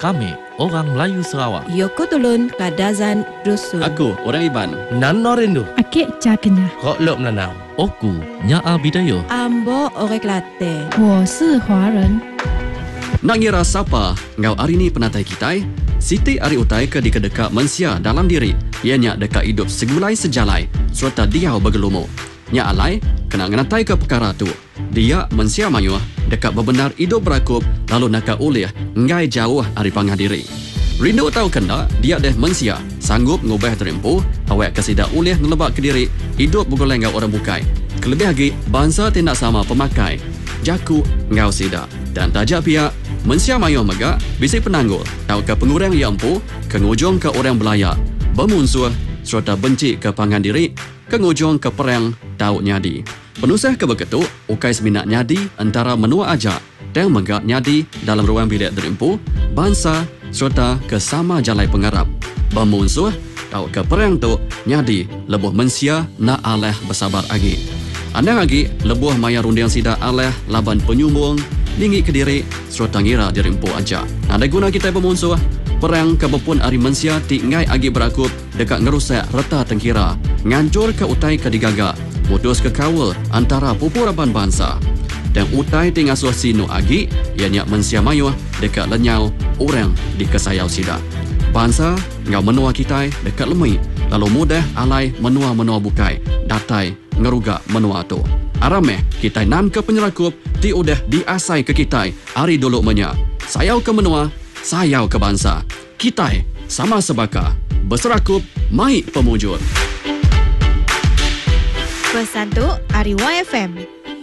Kami, orang Melayu Sarawak. Yoko Tulun Kadazan Dusun. Aku, orang Iban. Nano Rindu. Akik Cakenya. Kok Lop Nanau. Oku, Nyaa Bidayo. Ambo Orek Latte. 我是华人。 Nak ngira siapa ngau hari ni penatai kitai? Siti ari utai ke dikedekat mensia dalam diri. Ianya dekat hidup segulai sejalai serta diau bergelumu. Nya alai kena ngenatai ke perkara tu. Dia mensia mayuh dekat berbenar hidup berakup lalu nakak ulih ngai jauh ari pangah diri. Rindu tahu kena dia deh mensia sanggup ngubah terempuh awak kesidak ulih ngelebak ke diri hidup bergoleng ngau orang bukai. Kelebih lagi bangsa tindak sama pemakai. Jaku ngau sida dan tajak pihak mensia mayuh megak bisik penanggul tahu ke pengurang yang empu ke ngujung ke orang belaya bermusuh serta benci ke pangan diri ke ngujung ke perang tahu nyadi penusah ke beketuk ukai seminat nyadi antara menua ajak dan megak nyadi dalam ruang bilik terempu bangsa serta ke sama jalai pengarap bermusuh tahu ke perang tu nyadi lebuh mensia nak aleh bersabar lagi andang lagi lebuh maya rundiang sida aleh laban penyumbung lingi ke diri serta ngira dirimpu aja. Ada guna kita bermusuh perang kebepun ari mensia ti ngai agi berakup dekat ngerusak reta tengkira ngancur ke utai ke digaga mutus ke kawal antara pupuraban bangsa dan utai ti ngasuh sinu agi ianya mensia mayuh dekat lenyau orang di kesayau sida bangsa ngau menua kita dekat lemui lalu mudah alai menua-menua bukai datai ngerugak menua tu arameh kita nam ke penyerakup ti udah diasai ke kita hari dulu menya sayau ke menua sayau ke bangsa kita sama sebaka berserakup mai pemujur pesan tu Ari YFM.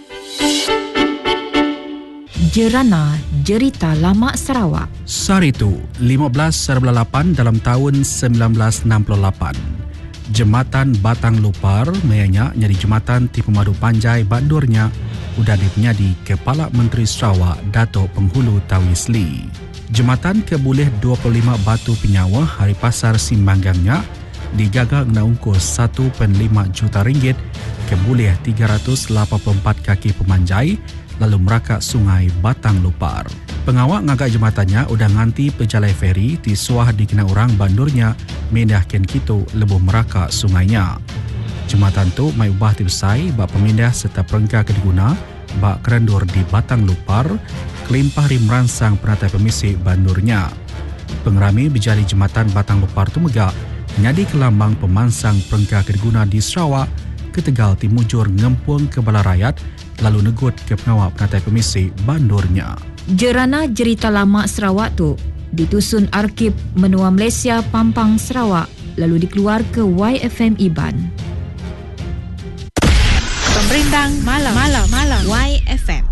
Jerana Jerita Lama Sarawak. Saritu 15/8 dalam tahun 1968. Jembatan Batang Lupar mayanya jadi jembatan ti pemadu panjai bandurnya udah dipenyadi Kepala Menteri Sarawak Datuk Penghulu Tawisli. Jembatan keboleh 25 batu penyawa hari pasar simbanggangnya dijaga kena ungkos 1.5 juta ringgit keboleh 384 kaki pemanjai lalu merakak sungai Batang Lupar. Pengawak ngagak jembatannya udah nganti pejalai feri di suah dikena orang bandurnya mindahkan kita lebuh merakak sungainya. Jembatan tu mai ubah tibsai bak pemindah serta perengka kediguna bak kerendur di Batang Lupar kelimpah rim merangsang penatai pemisik bandurnya. Pengerami berjari jembatan Batang Lupar tu megak nyadi kelambang pemansang perengka kediguna di Sarawak ke Tegal Timujur ngempung ke bala rakyat lalu negut ke pengawak penatai pemisik bandurnya. Jerana Jerita Lama Sarawak tu ditusun Arkib Menua Malaysia Pampang Sarawak lalu dikeluar ke YFM Iban. Pemberindang malam YFM.